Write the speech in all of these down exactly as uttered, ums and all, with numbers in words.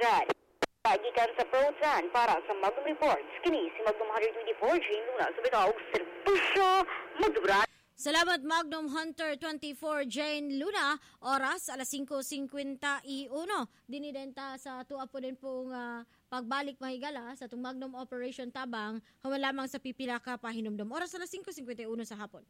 dyan. Pagikan sa Protan para sa Magnum Reports. Kini si Magnum one twenty-four, Jane Luna. Sa bitawag, serbisyo, magdubra. Salamat Magnum Hunter twenty-four Jane Luna. Oras alas five fifty-one. Dinidenta sa tuwa po din pong uh, pagbalik mahigala sa itong Magnum Operation Tabang. Huwag lamang sa pipila ka pahinumdum. Oras alas five fifty-one sa hapon.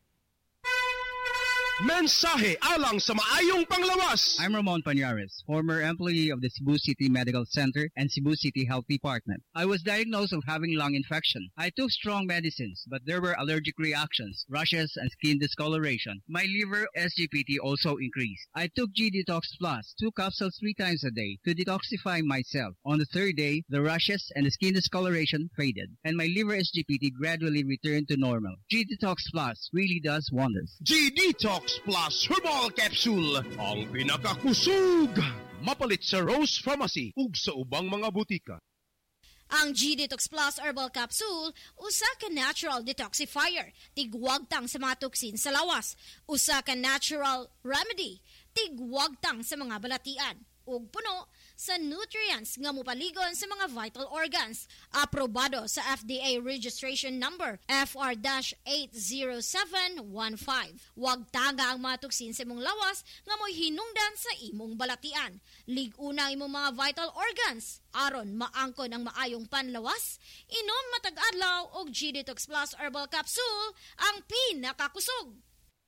Mensahe alang sa maayong panglawas. I'm Ramon Pañares, former employee of the Cebu City Medical Center and Cebu City Health Department. I was diagnosed of having lung infection. I took strong medicines, but there were allergic reactions, rashes, and skin discoloration. My liver S G P T also increased. I took G-Detox Plus, two capsules three times a day to detoxify myself. On the third day, the rashes and the skin discoloration faded, and my liver S G P T gradually returned to normal. G-Detox Plus really does wonders. G-Detox Plus Herbal Capsule, ang pinakakusog. Mapalit sa Rose Pharmacy ug sa ubang mga butika. Ang G-Detox Plus Herbal Capsule, usa ka natural detoxifier, tigwagtang sa mga toksin sa lawas. Usa ka natural remedy, tigwagtang sa mga balatian. Ug puno sa nutrients nga mopaligon sa mga vital organs. Aprobado sa F D A registration number F R eight zero seven one five. Wag taga ang mga toksin sa imong lawas nga mo'y hinungdan sa imong balatian. Lig-una imong mga vital organs aron maangkon ang maayong panlawas. Inom matag adlaw og G-Detox Plus Herbal Capsule, ang pinakakusog.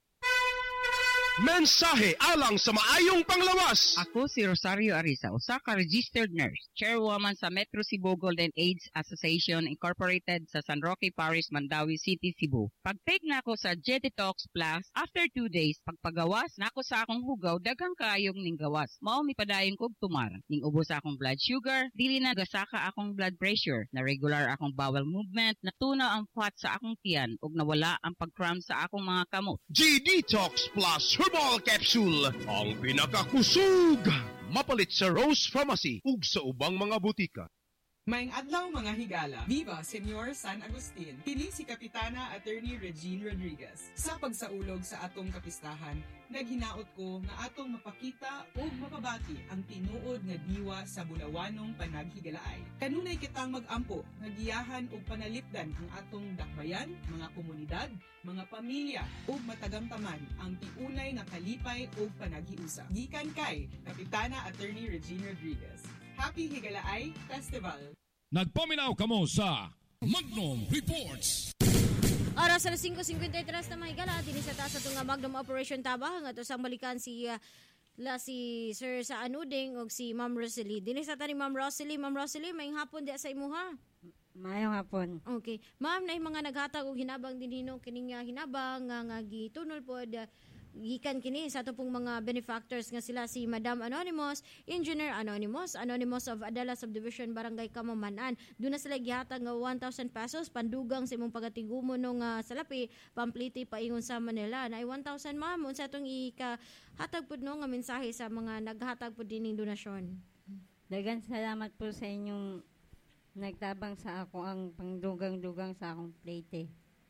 Mensahe alang sa maayong panglawas. Ako si Rosario Arisa, usa ka registered nurse, chairwoman sa Metro Cebu Golden AIDS Association Incorporated sa San Roque Parish, Mandawi City, Cebu. Pag-take na ako sa G-Detox Plus, after two days, pagpagawas na ako sa akong hugaw, daghang kaayong ning gawas. Mao mi padayon kog tumar. Ning ubos sa akong blood sugar, dili na gasaka akong blood pressure, na regular akong bowel movement, natunaw ang fat sa akong tiyan, ug nawala ang pag-cramp sa akong mga kamot. G-Detox Plus Herbal Capsule, ang pinakakusog. Mapalit sa Rose Pharmacy ug sa ubang mga butika. Maayong adlaw mga higala. Viva Senyor San Agustin. Kini si Kapitana Attorney Regine Rodriguez. Sa pagsaulog sa atong kapistahan, naghinaot ko nga atong mapakita o mapabati ang tinuod nga diwa sa bulawanong panaghigalaay. Kanunay kitang mag-ampo, nagiyahan o panalipdan ang atong dakbayan, mga komunidad, mga pamilya o matagamtaman ang tiunay nga kalipay o panaghiusa. Gikan kay Kapitana Attorney Regine Rodriguez. Happy Higalaay Festival. Nagpaminaw kamo sa Magnum Reports. Oras alas five fifty-three na mahigala, dinisata sa itong Magnum Operation Tabang. At usang balikan si uh, la si Sir sa Anuding o si Ma'am Rosalie. Dinisata ni Ma'am Rosalie. Ma'am Rosalie, may hapon di sa imuha. Mayong hapon. Okay. Ma'am, na yung mga naghatag o hinabang din hinong kining hinabang nga nga gitunol po uh, gikan kini sa ato pong mga benefactors nga sila si Madam Anonymous, Engineer Anonymous, Anonymous of Adala Subdivision, Barangay Kamamanan. Doon na sila gihatag nga one thousand pesos pandugang sa imong pagatigumo nung uh, salapi, pampliti paingon sa Manila. Na ay one thousand ma'am, unsa atong ikahatag pud no nga mensahe sa mga naghatag pud dining donasyon. Daghang salamat po sa inyong nagtabang sa ako ang pangdugang-dugang sa akong plate.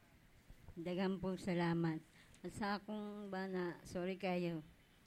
Daghang po salamat. At sa akong bana, sorry kayo.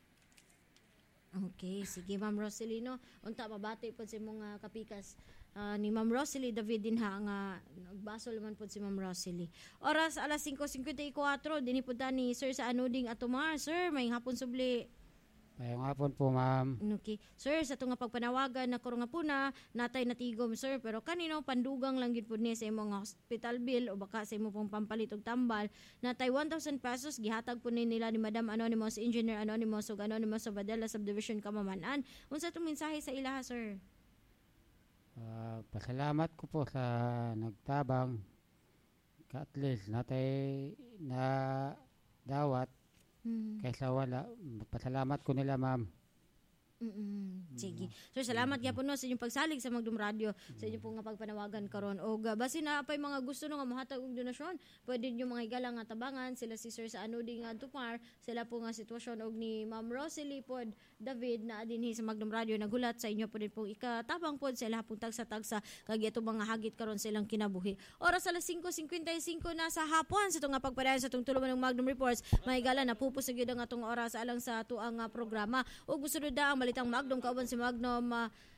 Okay, sige Ma'am Rosalie, no? Unta mabati po si mga kapikas uh, ni Ma'am Rosalie David din ha, nga nagbasol naman po si Ma'am Rosalie. Oras alas five fifty-four, dinipunta ni Sir sa Anuding Atomar. Sir, may hapon subli. Mayong hapon po, ma'am. Okay. Sir, sa itong pagpanawagan na kurong nga po na, natay natigom, sir. Pero kanino, pandugang lang gid po niya sa imong hospital bill o baka sa imong pong pampalit og tambal. Natay one thousand pesos, gihatag po ni nila ni Madam Anonymous, Engineer Anonymous o Anonymous sa Badela Subdivision, Kamamanan. Unsa itong mensahe sa ilaha, sir? Uh, pasalamat ko po sa nagtabang. At least, natay na dawat. Hmm. Kaysa wala, pasalamat ko nila, ma'am. Mm-mm. Sige. So, salamat gyapon no sa inyong pagsalig sa Magnum Radio, sa inyong pong pagpanawagan karon. O basin na pay mga gusto no nga mohatag og donasyon, pwede niyo mga higala nga tabangan sila si Sir sa Anuding nga Tupar, sila po nga sitwasyon og ni Ma'am Rosalie pod David na dinhi sa Magnum Radio nagulat sa inyo po din pong ikatabang pod sa ilang pong tagsa-tagsa kag ito mga hagit karon silang kinabuhi. Oras alas five fifty-five na sa hapon sa itong nga pagpadayon sa itong tuluman ng Magnum Reports. Mga higala na pupus gyud ang atong oras alang sa ato ang uh, programa. O gusto da ang balitang Magnum kauban si Magnum uh,